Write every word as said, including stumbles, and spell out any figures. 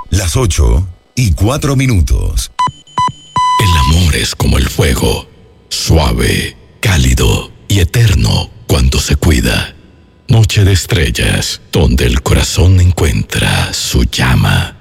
Las ocho y cuatro minutos. El amor es como el fuego, suave, cálido y eterno cuando se cuida. Noche de estrellas, donde el corazón encuentra su llama.